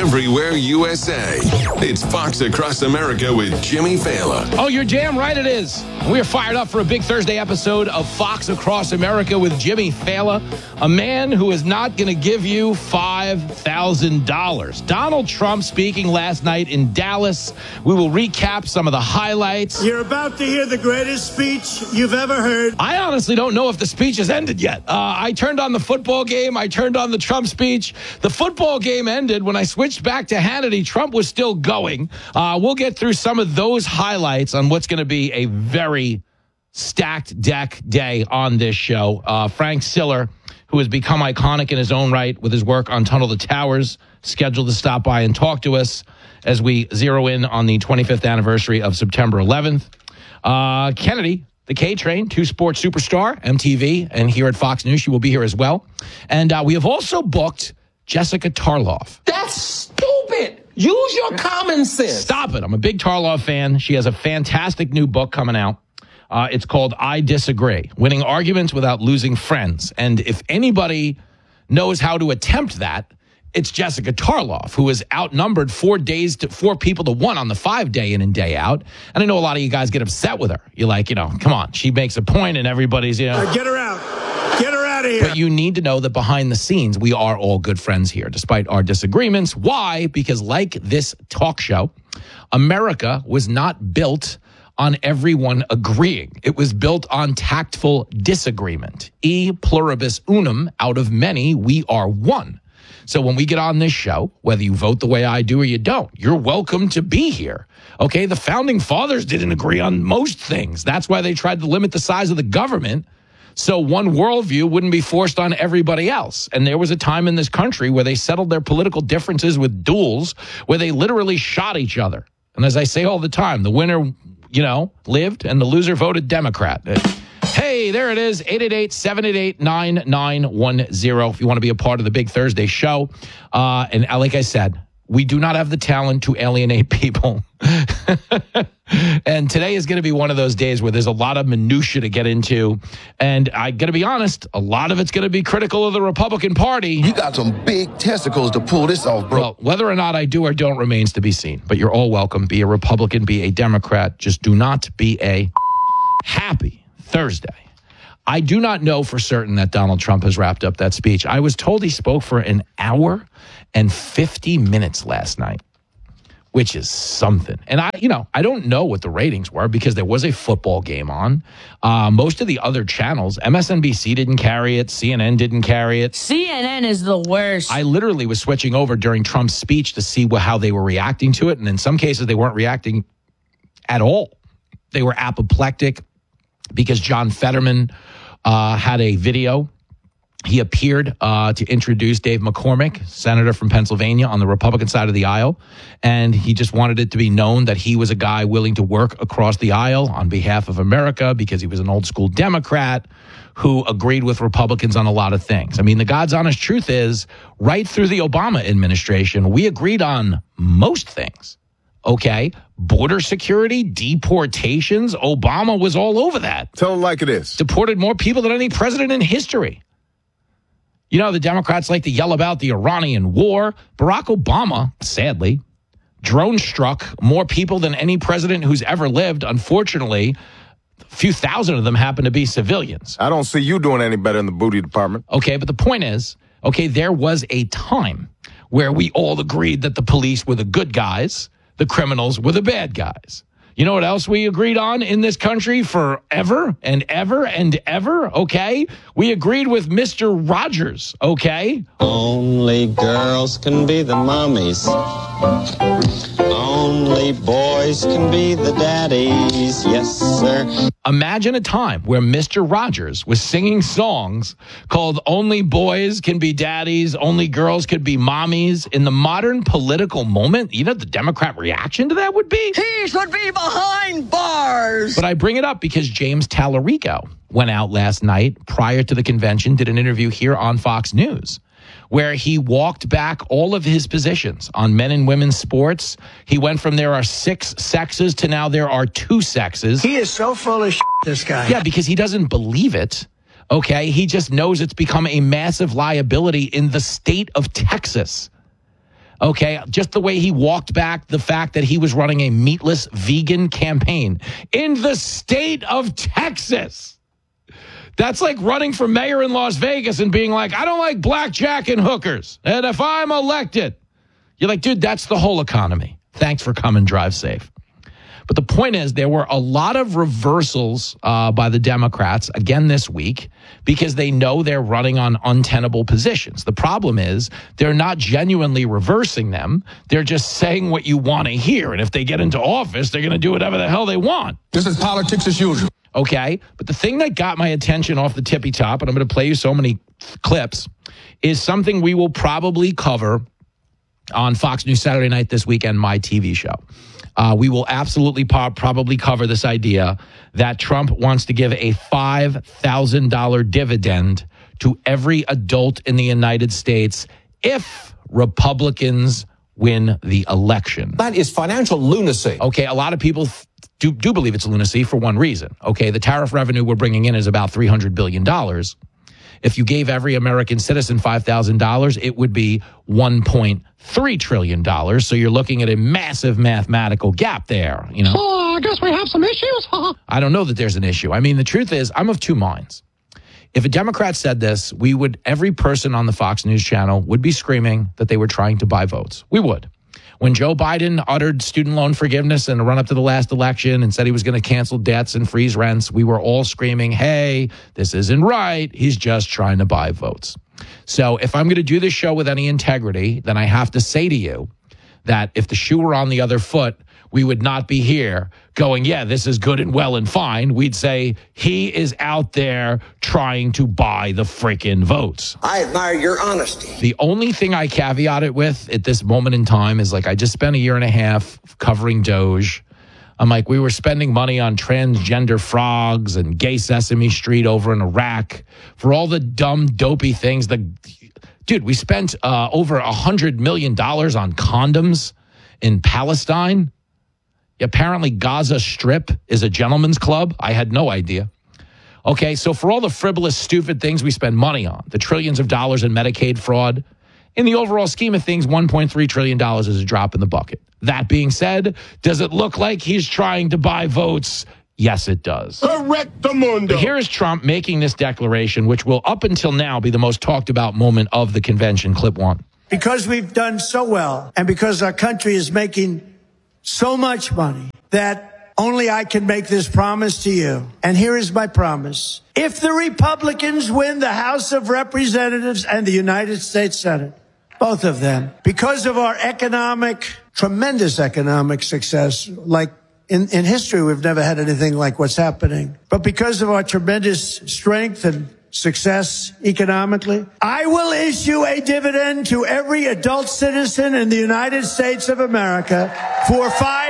everywhere USA. It's Fox Across America with Jimmy Fallon. Oh, you're damn right it is. We are fired up for a big Thursday episode of Fox Across America with Jimmy Fallon, a man who is not going to give you $5,000. Donald Trump speaking last night in Dallas. We will recap some of the highlights. You're about to hear the greatest speech you've ever heard. I honestly don't know if the speech has ended yet. I turned on the football game. I turned on the Trump speech. The football game ended. When I switched back to Hannity, Trump was still going. We'll get through some of those highlights on what's going to be a very stacked deck day on this show. Frank Siller, who has become iconic in his own right with his work on Tunnel to Towers, scheduled to stop by and talk to us as we zero in on the 25th anniversary of September 11th. Kennedy, the K-Train, two-sport superstar, MTV, and here at Fox News, she will be here as well. And we have also booked Jessica Tarloff. That's stupid. Use your common sense. Stop it. I'm a big Tarloff fan. She has a fantastic new book coming out. It's called I Disagree, Winning Arguments Without Losing Friends. And if anybody knows how to attempt that, it's Jessica Tarloff, who is outnumbered 4 people to 1 on the 5 day in and day out. And I know a lot of you guys get upset with her. You're like, come on, she makes a point and everybody's, Get her out. Get her out of here. But you need to know that behind the scenes, we are all good friends here, despite our disagreements. Why? Because like this talk show, America was not built on everyone agreeing. It was built on tactful disagreement. E pluribus unum, out of many, we are one. So when we get on this show, whether you vote the way I do or you don't, you're welcome to be here. Okay, the founding fathers didn't agree on most things. That's why they tried to limit the size of the government so one worldview wouldn't be forced on everybody else. And there was a time in this country where they settled their political differences with duels, where they literally shot each other. And as I say all the time, the winner, lived and the loser voted Democrat. Hey, there it is, 888-788-9910 if you want to be a part of the big Thursday show. And like I said, we do not have the talent to alienate people. And today is going to be one of those days where there's a lot of minutia to get into. And I got to be honest, a lot of it's going to be critical of the Republican Party. You got some big testicles to pull this off, bro. Well, whether or not I do or don't remains to be seen. But you're all welcome. Be a Republican, be a Democrat. Just do not be a happy Thursday. I do not know for certain that Donald Trump has wrapped up that speech. I was told he spoke for an hour and 50 minutes last night, which is something. And I don't know what the ratings were because there was a football game on. Most of the other channels, MSNBC didn't carry it. CNN didn't carry it. CNN is the worst. I literally was switching over during Trump's speech to see how they were reacting to it. And in some cases, they weren't reacting at all. They were apoplectic because John Fetterman had a video. He appeared to introduce Dave McCormick, senator from Pennsylvania, on the Republican side of the aisle. And he just wanted it to be known that he was a guy willing to work across the aisle on behalf of America because he was an old school Democrat who agreed with Republicans on a lot of things. I mean, the God's honest truth is, right through the Obama administration, we agreed on most things. Okay, border security, deportations, Obama was all over that. Tell them like it is. Deported more people than any president in history. The Democrats like to yell about the Iranian war. Barack Obama, sadly, drone struck more people than any president who's ever lived. Unfortunately, a few thousand of them happen to be civilians. I don't see you doing any better in the booty department. Okay, but the point is, there was a time where we all agreed that the police were the good guys, the criminals were the bad guys. You know what else we agreed on in this country forever and ever and ever, okay? We agreed with Mr. Rogers, okay? Only girls can be the mommies. Only boys can be the daddies. Yes, sir. Imagine a time where Mr. Rogers was singing songs called Only Boys Can Be Daddies, Only Girls Could Be Mommies. In the modern political moment, the Democrat reaction to that would be? He should be behind bars. But I bring it up because James Tallarico went out last night prior to the convention, did an interview here on Fox News, where he walked back all of his positions on men and women's sports. He went from there are 6 sexes to now there are 2 sexes. He is so full of shit, this guy. Yeah, because he doesn't believe it. Okay, he just knows it's become a massive liability in the state of Texas. Okay, just the way he walked back the fact that he was running a meatless vegan campaign in the state of Texas. That's like running for mayor in Las Vegas and being like, I don't like blackjack and hookers. And if I'm elected, you're like, dude, that's the whole economy. Thanks for coming. Drive safe. But the point is, there were a lot of reversals by the Democrats again this week because they know they're running on untenable positions. The problem is they're not genuinely reversing them. They're just saying what you want to hear. And if they get into office, they're going to do whatever the hell they want. This is politics as usual. Okay, but the thing that got my attention off the tippy top, and I'm going to play you so many clips, is something we will probably cover on Fox News Saturday Night this weekend, my TV show. We will absolutely probably cover this idea that Trump wants to give a $5,000 dividend to every adult in the United States if Republicans win the election. That is financial lunacy. Okay, a lot of people do believe it's lunacy for one reason. Okay, the tariff revenue we're bringing in is about $300 billion. If you gave every American citizen $5,000, it would be $1.3 trillion. So you're looking at a massive mathematical gap there. You know, I guess we have some issues. I don't know that there's an issue. I mean, the truth is, I'm of two minds. If a Democrat said this, every person on the Fox News channel would be screaming that they were trying to buy votes. We would. When Joe Biden uttered student loan forgiveness in the run-up to the last election and said he was going to cancel debts and freeze rents, we were all screaming, hey, this isn't right. He's just trying to buy votes. So if I'm going to do this show with any integrity, then I have to say to you that if the shoe were on the other foot, we would not be here going, yeah, this is good and well and fine. We'd say he is out there trying to buy the freaking votes. I admire your honesty. The only thing I caveat it with at this moment in time is like, I just spent a year and a half covering Doge. I'm like, we were spending money on transgender frogs and gay Sesame Street over in Iraq for all the dumb, dopey things. Dude, we spent over $100 million on condoms in Palestine. Apparently, Gaza Strip is a gentleman's club. I had no idea. Okay, so for all the frivolous, stupid things we spend money on, the trillions of dollars in Medicaid fraud, in the overall scheme of things, $1.3 trillion is a drop in the bucket. That being said, does it look like he's trying to buy votes? Yes, it does. Correctamundo. But here is Trump making this declaration, which will up until now be the most talked about moment of the convention. Clip one. Because we've done so well and because our country is making so much money that only I can make this promise to you. And here is my promise. If the Republicans win the House of Representatives and the United States Senate, both of them, because of our tremendous economic success, like in history, we've never had anything like what's happening. But because of our tremendous strength and success economically, I will issue a dividend to every adult citizen in the United States of America for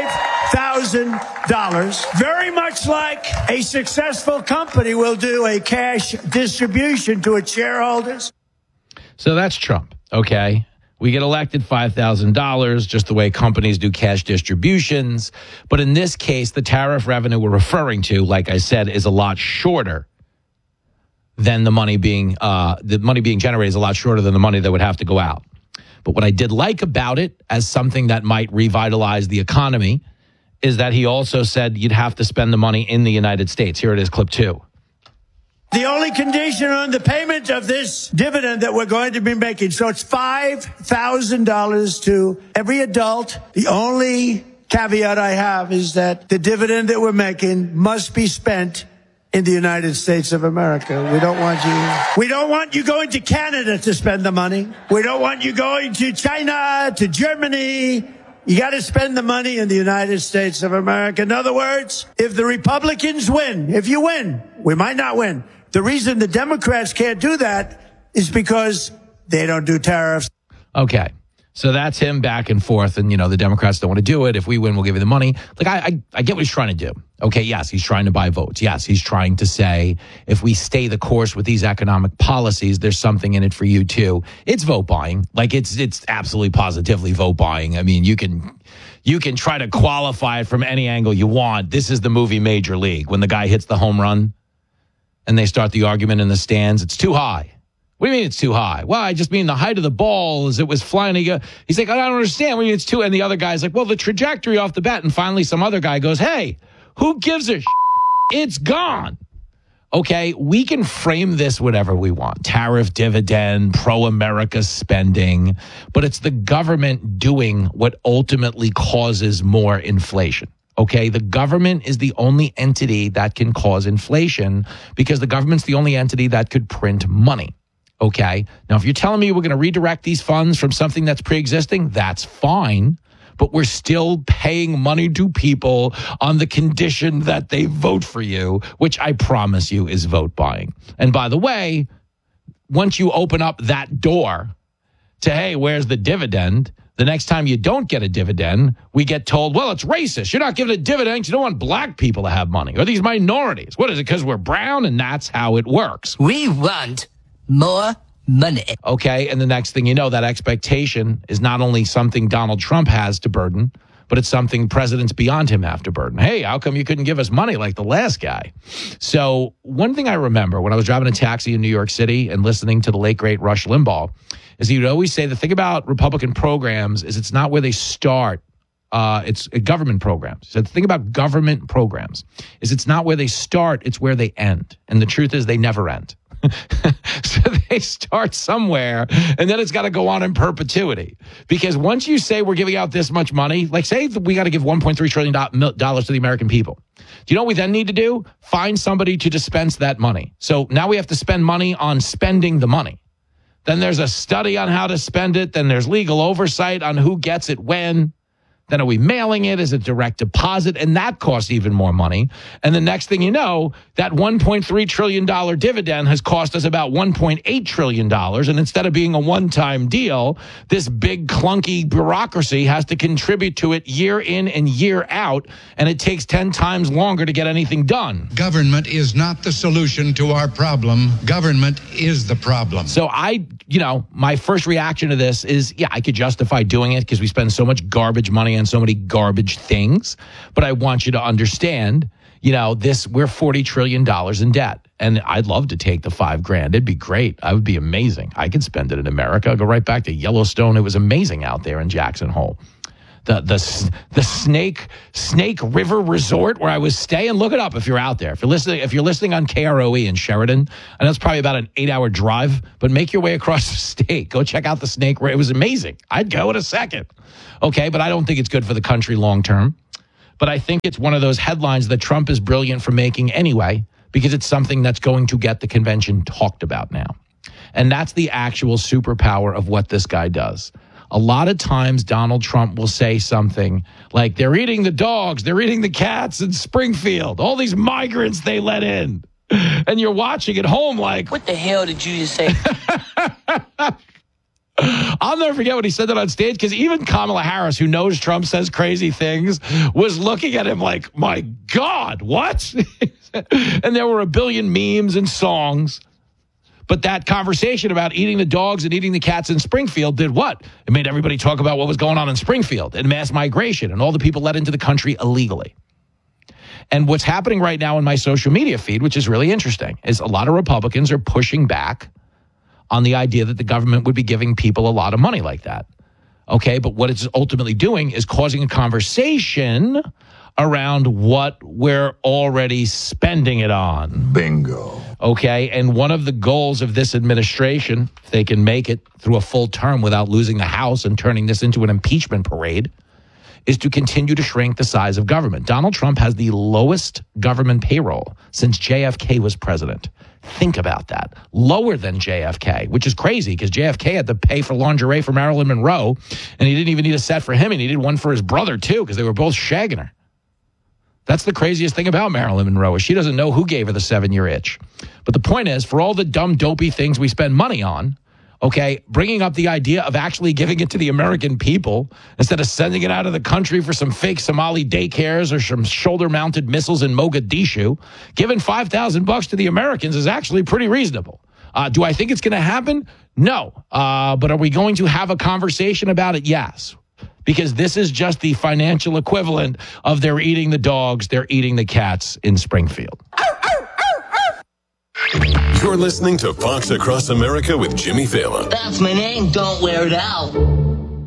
$5,000, very much like a successful company will do a cash distribution to its shareholders. So that's Trump, okay? We get elected $5,000, just the way companies do cash distributions. But in this case, the tariff revenue we're referring to, like I said, is a lot shorter than the money being generated is a lot shorter than the money that would have to go out. But what I did like about it as something that might revitalize the economy is that he also said you'd have to spend the money in the United States. Here it is, clip two. The only condition on the payment of this dividend that we're going to be making, so it's $5,000 to every adult. The only caveat I have is that the dividend that we're making must be spent in the United States of America. We don't want you going to Canada to spend the money. We don't want you going to China, to Germany. You got to spend the money in the United States of America. In other words, if the Republicans win, if you win, we might not win. The reason the Democrats can't do that is because they don't do tariffs. Okay. So that's him back and forth. And, the Democrats don't want to do it. If we win, we'll give you the money. Like, I get what he's trying to do. Okay, yes, he's trying to buy votes. Yes, he's trying to say, if we stay the course with these economic policies, there's something in it for you, too. It's vote buying. Like, it's absolutely positively vote buying. I mean, you can try to qualify it from any angle you want. This is the movie Major League. When the guy hits the home run and they start the argument in the stands, it's too high. What do you mean it's too high? Well, I just mean the height of the ball as it was flying. He's like, I don't understand. What do you mean it's too? And the other guy's like, well, the trajectory off the bat. And finally, some other guy goes, hey, who gives a It's gone. Okay, we can frame this whatever we want. Tariff dividend, pro-America spending. But it's the government doing what ultimately causes more inflation. Okay, the government is the only entity that can cause inflation because the government's the only entity that could print money. Okay, now if you're telling me we're going to redirect these funds from something that's pre-existing, that's fine. But we're still paying money to people on the condition that they vote for you, which I promise you is vote buying. And by the way, once you open up that door to, hey, where's the dividend? The next time you don't get a dividend, we get told, well, it's racist. You're not giving a dividend because you don't want black people to have money or these minorities. What is it? Because we're brown? And that's how it works. We want more money. Okay, and the next thing you know, that expectation is not only something Donald Trump has to burden, but it's something presidents beyond him have to burden. Hey, how come you couldn't give us money like the last guy? So one thing I remember when I was driving a taxi in New York City and listening to the late, great Rush Limbaugh is he would always say the thing about Republican programs is it's not where they start. It's government programs. So the thing about government programs is it's not where they start, it's where they end. And the truth is they never end. So they start somewhere and then it's got to go on in perpetuity. Because once you say we're giving out this much money, like say we got to give $1.3 trillion to the American people. Do you know what we then need to do? Find somebody to dispense that money. So now we have to spend money on spending the money. Then there's a study on how to spend it. Then there's legal oversight on who gets it when. Then are we mailing it as a direct deposit? And that costs even more money. And the next thing you know, that $1.3 trillion dividend has cost us about $1.8 trillion. And instead of being a one-time deal, this big clunky bureaucracy has to contribute to it year in and year out. And it takes 10 times longer to get anything done. Government is not the solution to our problem. Government is the problem. So my first reaction to this is, yeah, I could justify doing it because we spend so much garbage money on so many garbage things. But I want you to understand, we're $40 trillion in debt. And I'd love to take the $5,000. It'd be great. I would be amazing. I could spend it in America. I'll go right back to Yellowstone. It was amazing out there in Jackson Hole. The Snake River Resort where I was staying. Look it up if you're out there. If you're listening on KROE in Sheridan, I know it's probably about an 8-hour drive, but make your way across the state. Go check out the Snake River. It was amazing. I'd go in a second. Okay, but I don't think it's good for the country long term. But I think it's one of those headlines that Trump is brilliant for making anyway, because it's something that's going to get the convention talked about now. And that's the actual superpower of what this guy does. A lot of times Donald Trump will say something like, they're eating the dogs, they're eating the cats in Springfield, all these migrants they let in. And you're watching at home like, What the hell did you just say? I'll never forget when he said that on stage, because even Kamala Harris, who knows Trump says crazy things, was looking at him like, my God, what? And there were a billion memes and songs. But that conversation about eating the dogs and eating the cats in Springfield did what? It made everybody talk about what was going on in Springfield and mass migration and all the people let into the country illegally. And what's happening right now in my social media feed, which is really interesting, is a lot of Republicans are pushing back on the idea that the government would be giving people a lot of money like that. Okay, but what it's ultimately doing is causing a conversation around what we're already spending it on. Bingo. Okay, and one of the goals of this administration, if they can make it through a full term without losing the House and turning this into an impeachment parade, is to continue to shrink the size of government. Donald Trump has the lowest government payroll since JFK was president. Think about that. Lower than JFK, which is crazy because JFK had to pay for lingerie for Marilyn Monroe, and he didn't even need a set for him, and he needed one for his brother, too, because they were both shagging her. That's the craziest thing about Marilyn Monroe is she doesn't know who gave her the 7-year itch. But the point is, for all the dumb, dopey things we spend money on, okay, bringing up the idea of actually giving it to the American people instead of sending it out of the country for some fake Somali daycares or some shoulder-mounted missiles in Mogadishu, giving $5,000 to the Americans is actually pretty reasonable. Do I think it's going to happen? No. But are we going to have a conversation about it? Yes. Because this is just the financial equivalent of they're eating the dogs, they're eating the cats in Springfield. You're listening to Fox Across America with Jimmy Fallon. That's my name. Don't wear it out.